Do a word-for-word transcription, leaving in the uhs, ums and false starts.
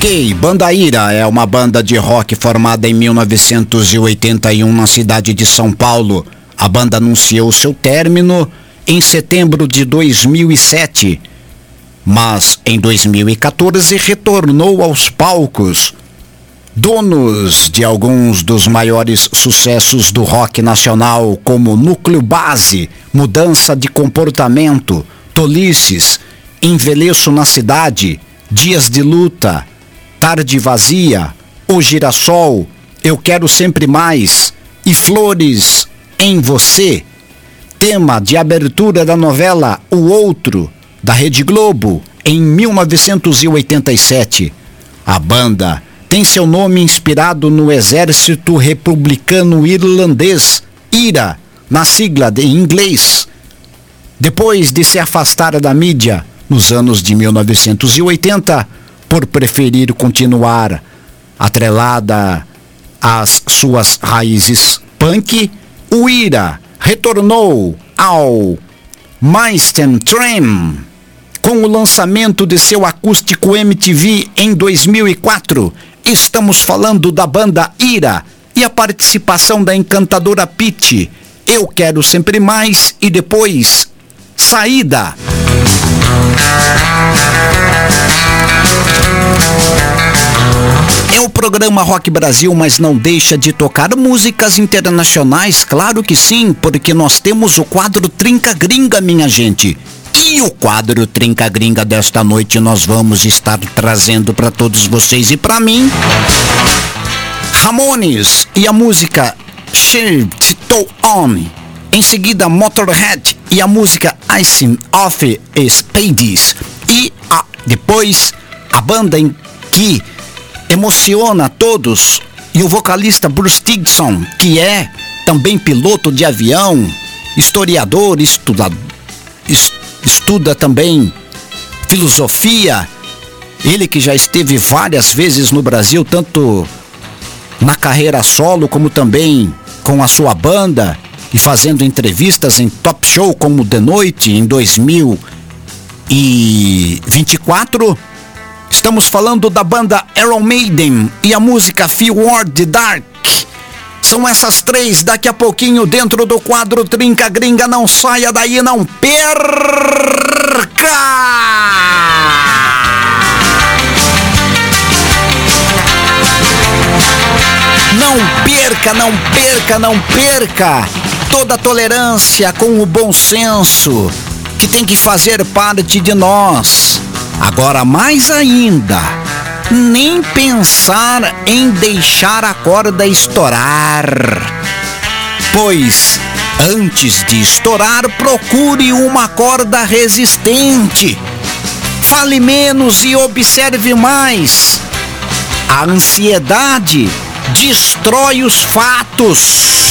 Ok, Banda Ira é uma banda de rock formada em mil novecentos e oitenta e um na cidade de São Paulo. A banda anunciou seu término em setembro de dois mil e sete, mas em dois mil e quatorze retornou aos palcos. Donos de alguns dos maiores sucessos do rock nacional, como Núcleo Base, Mudança de Comportamento, Tolices, Envelheço na Cidade, Dias de Luta, Tarde Vazia, O Girassol, Eu Quero Sempre Mais e Flores em Você. Tema de abertura da novela O Outro, da Rede Globo, em mil novecentos e oitenta e sete. A banda tem seu nome inspirado no exército republicano irlandês, IRA, na sigla em inglês. Depois de se afastar da mídia nos anos de mil novecentos e oitenta, por preferir continuar atrelada às suas raízes punk, o IRA retornou ao Mainstream com o lançamento de seu acústico M T V em dois mil e quatro. Estamos falando da banda IRA e a participação da encantadora Pitty, Eu Quero Sempre Mais e depois Saída. É o programa Rock Brasil, mas não deixa de tocar músicas internacionais, claro que sim, porque nós temos o quadro Trinca Gringa, minha gente. E o quadro Trinca Gringa desta noite nós vamos estar trazendo para todos vocês e para mim Ramones e a música Shirt to On. Em seguida, Motorhead e a música Icing of Spades. E a, depois, a banda em que emociona a todos e o vocalista Bruce Dickinson, que é também piloto de avião, historiador, estuda, estuda também filosofia. Ele que já esteve várias vezes no Brasil, tanto na carreira solo como também com a sua banda, e fazendo entrevistas em Top Show como The Noite em dois mil e vinte e quatro. Estamos falando da banda Iron Maiden e a música Fear the Dark. São essas três daqui a pouquinho dentro do quadro Trinca Gringa. Não saia daí, não perca! Não perca, não perca, não perca! Toda a tolerância com o bom senso que tem que fazer parte de nós. Agora, mais ainda, nem pensar em deixar a corda estourar, pois antes de estourar, procure uma corda resistente. Fale menos e observe mais. A ansiedade destrói os fatos.